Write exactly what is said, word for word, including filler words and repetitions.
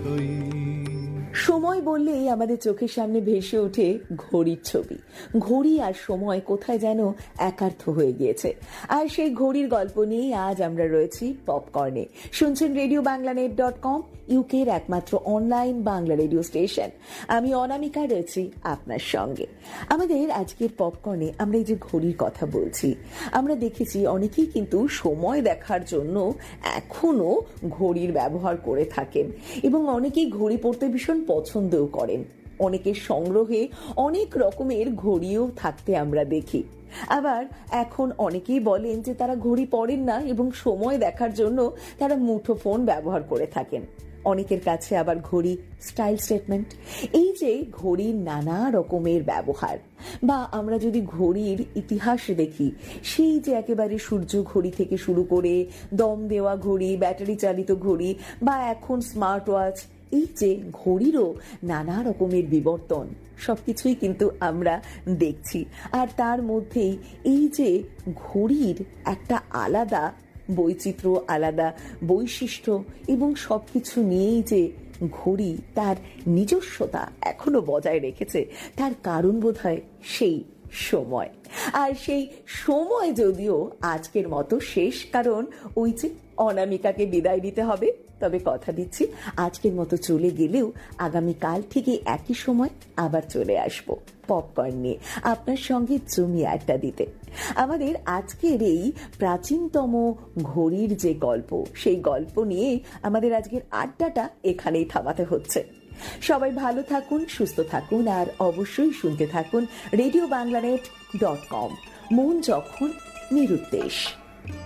থই। সময় বললেই আমাদের চোখের সামনে ভেসে ওঠে ঘড়ির ছবি। ঘড়ি আর সময় কোথায় যেন একার্থ হয়ে গিয়েছে। আর সেই ঘড়ির গল্প নিয়ে আজ আমরা রয়েছি পপকর্নে। শুনছেন radio Bangla net dot com, ইউকের একমাত্র অনলাইন বাংলা রেডিও স্টেশন। আমি অনামিকা রয়েছি আপনার সঙ্গে। আমাদের আজকের পপকর্নে আমরা এই যে ঘড়ির কথা বলছি, আমরা দেখেছি অনেকেই কিন্তু সময় দেখার জন্য এখনো ঘড়ির ব্যবহার করে থাকেন এবং অনেকেই ঘড়ি পরতে ভীষণ পছন্দও করেন। অনেকের সংগ্রহে অনেক রকমের ঘড়িও থাকতে আমরা দেখি। আবার এখন অনেকেই বলেন যে তারা ঘড়ি পরেন না এবং সময় দেখার জন্য তারা মুঠোফোন ব্যবহার করে থাকেন। অনেকের কাছে আবার ঘড়ি স্টাইল স্টেটমেন্ট। এই যে ঘড়ির নানা রকমের ব্যবহার, বা আমরা যদি ঘড়ির ইতিহাস দেখি, সেই যে একেবারে সূর্য ঘড়ি থেকে শুরু করে দম দেওয়া ঘড়ি, ব্যাটারি চালিত ঘড়ি, বা এখন স্মার্ট ওয়াচ, এই যে ঘড়িরও নানা রকমের বিবর্তন, সবকিছুই কিন্তু আমরা দেখছি। আর তার মধ্যেই এই যে ঘড়ির একটা আলাদা বৈচিত্র্য, আলাদা বৈশিষ্ট্য এবং সবকিছু নিয়েই যে ঘড়ি তার নিজস্বতা এখনো বজায় রেখেছে, তার কারণ বোধহয় সেই সময়। আর সেই সময় যদিও আজকের মতো শেষ, কারণ ওই যে অনামিকাকে বিদায় দিতে হবে। তবে কথা দিচ্ছি, আজকের মতো চলে গেলেও আগামীকাল থেকে একই সময় আবার চলে আসব পপকর্ন নিয়ে আপনার সঙ্গে জমি আড্ডা দিতে। আমাদের আজকের এই প্রাচীনতম ঘড়ির যে গল্প, সেই গল্প নিয়ে আমাদের আজকের আড্ডাটা এখানেই থামাতে হচ্ছে। সবাই ভালো থাকুন, সুস্থ থাকুন, আর অবশ্যই শুনতে থাকুন radio Bangla net dot com. মন যখন নিরুদ্দেশ।